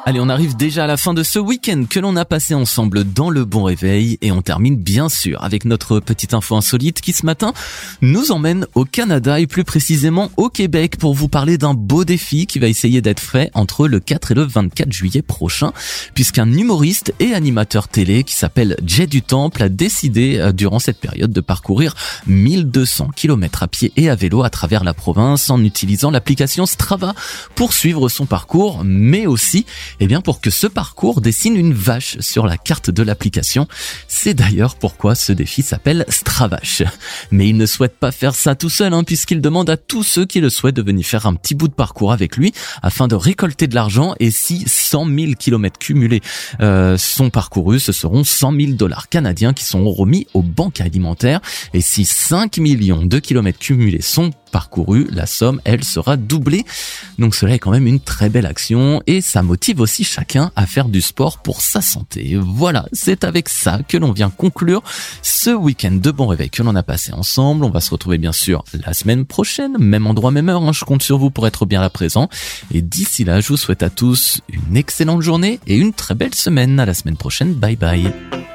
Allez, on arrive déjà à la fin de ce week-end que l'on a passé ensemble dans le Bon Réveil et on termine bien sûr avec notre petite info insolite qui ce matin nous emmène au Canada et plus précisément au Québec pour vous parler d'un beau défi qui va essayer d'être fait entre le 4 et le 24 juillet prochain puisqu'un humoriste et animateur télé qui s'appelle Jay du Temple a décidé durant cette période de parcourir 1200 km à pied et à vélo à travers la province en utilisant l'application Strava pour suivre son parcours mais aussi pour que ce parcours dessine une vache sur la carte de l'application. C'est d'ailleurs pourquoi ce défi s'appelle Stravache. Mais il ne souhaite pas faire ça tout seul, puisqu'il demande à tous ceux qui le souhaitent de venir faire un petit bout de parcours avec lui afin de récolter de l'argent. Et si 100 000 kilomètres cumulés sont parcourus, ce seront 100 000 $ canadiens qui sont remis aux banques alimentaires. Et si 5 millions de kilomètres cumulés sont parcouru, la somme, elle, sera doublée. Donc cela est quand même une très belle action et ça motive aussi chacun à faire du sport pour sa santé. Voilà, c'est avec ça que l'on vient conclure ce week-end de Bon Réveil que l'on a passé ensemble. On va se retrouver bien sûr la semaine prochaine, même endroit, même heure. Je compte sur vous pour être bien là présent. Et d'ici là, je vous souhaite à tous une excellente journée et une très belle semaine. À la semaine prochaine. Bye bye.